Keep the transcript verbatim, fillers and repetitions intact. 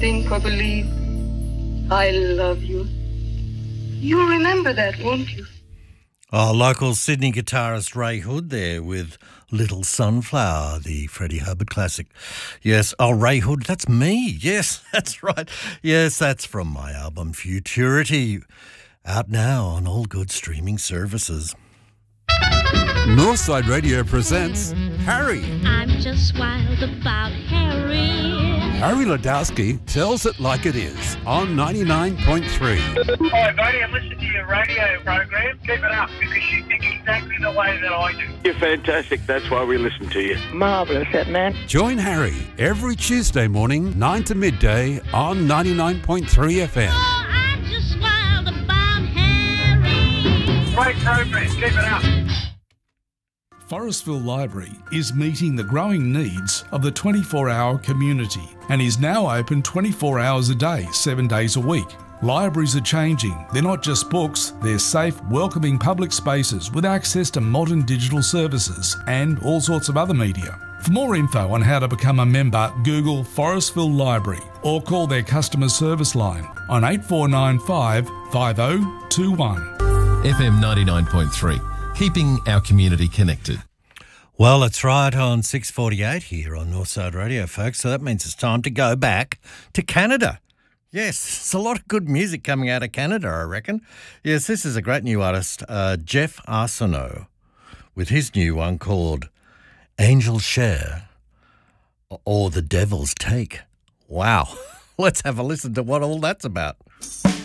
think or believe I love you. You'll remember that, won't you? Oh, local Sydney guitarist Ray Hood there with Little Sunflower, the Freddie Hubbard classic. Yes, oh, Ray Hood, that's me. Yes, that's right. Yes, that's from my album Futurity, out now on all good streaming services. Northside Radio presents Harry. I'm just wild about Harry. Harry Ladowski tells it like it is on ninety-nine point three. Hi, buddy. I listen to your radio program. Keep it up because you think exactly the way that I do. You're fantastic. That's why we listen to you. Marvellous, that man. Join Harry every Tuesday morning, nine to midday on ninety-nine point three F M. Oh, I'm just wild about Harry. Great program. Keep it up. Forestville Library is meeting the growing needs of the twenty-four hour community and is now open twenty-four hours a day, seven days a week. Libraries are changing. They're not just books, they're safe, welcoming public spaces with access to modern digital services and all sorts of other media. For more info on how to become a member, Google Forestville Library or call their customer service line on eight four nine five, five oh two one. F M ninety-nine point three. Keeping our community connected. Well, it's right on six forty-eight here on Northside Radio, folks. So that means it's time to go back to Canada. Yes, there's a lot of good music coming out of Canada, I reckon. Yes, this is a great new artist, uh, Jeff Arsenault, with his new one called Angel's Share or The Devil's Take. Wow. Let's have a listen to what all that's about.